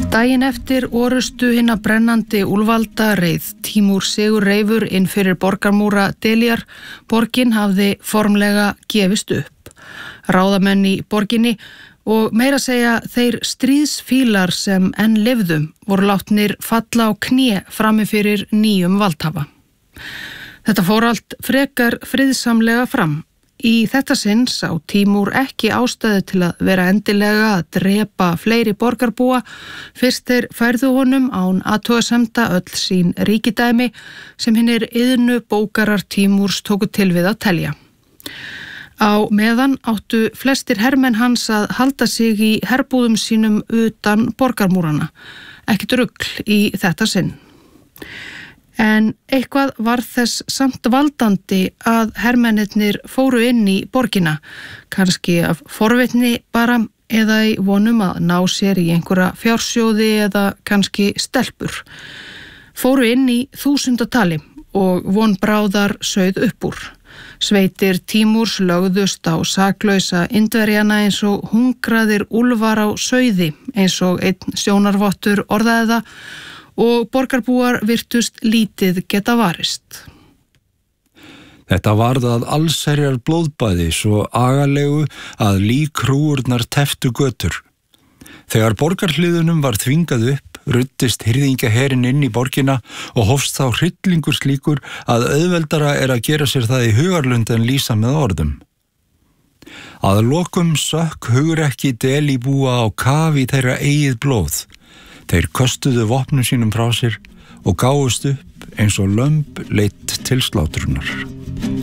Daginn eftir orustu hinna brennandi úlfalda reið Tímúr Sigurreifur inn fyrir borgarmúra Delíar. Borgin hafði formlega gefist upp. Ráðamenn í borginni og meira segja þeir stríðsfílar sem enn lifðu voru látnir falla á kné frammi fyrir nýjum valdhafa. Þetta fór allt frekar friðsamlega fram. Í þetta sinn sá Tímúr ekki ástæðu til að vera endilega að drepa fleiri borgarbúa fyrst þeir færðu honum án athugasemda öll sín ríkidæmi sem hinir iðnu bókarar Tímúrs tóku til við að telja. Á meðan áttu flestir hermenn hans að halda sig í herbúðum sínum utan borgarmúrana. Ekkert rugl í þetta sinn. En eitthvað var þess samt valdandi að hermennirnir fóru inn í borgina, kannski af forvitni bara eða í vonum að ná sér í einhverja fjársjóði eða kannski stelpur. Fóru inn í þúsundatali og von bráðar sauð upp úr. Sveitir Tímúrs lögðust á saklausa Indverjana eins og hungraðir úlfar á sauði, eins og einn sjónarvottur orðaði það, og borgarbúar virtust lítið geta varist. Þetta varð að allsherjar blóðbæði svo agalegu að líkhrúurnar teftu götur. Þegar borgarhliðunum var þvingað upp, ruddist hirðingaherinn inn í borgina og hófst þá hryllingur slíkur að auðveldara að gera sér það í hugarlund en lýsa með orðum. Að lokum sökk hugrekki Delíbúa á kaf í þeirra eigið blóð. Þeir köstuðu vopnum sínum frá sér og gáfust upp eins og lömb leitt til slátrunar.